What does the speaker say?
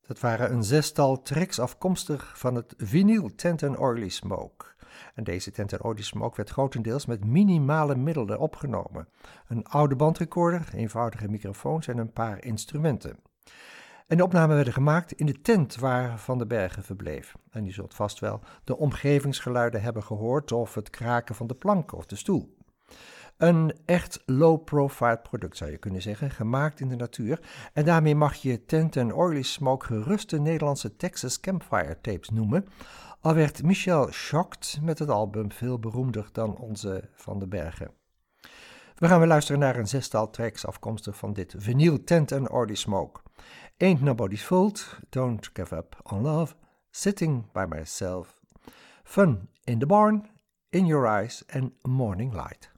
Dat waren een zestal tracks afkomstig van het vinyl Tent and Oily Smoke. En deze Tent and Oily Smoke werd grotendeels met minimale middelen opgenomen. Een oude bandrecorder, eenvoudige microfoons en een paar instrumenten. En de opnamen werden gemaakt in de tent waar Van den Bergen verbleef. En je zult vast wel de omgevingsgeluiden hebben gehoord of het kraken van de plank of de stoel. Een echt low-profile product zou je kunnen zeggen, gemaakt in de natuur. En daarmee mag je Tent and Oily Smoke gerust de Nederlandse Texas Campfire Tapes noemen. Al werd Michel shocked met het album veel beroemder dan onze Van den Bergen. We gaan weer luisteren naar een zestal tracks afkomstig van dit vinyl Tent and Oily Smoke. Ain't Nobody's Fault, Don't Give Up on Love, Sitting by Myself, Fun in the Barn, In Your Eyes en Morning Light.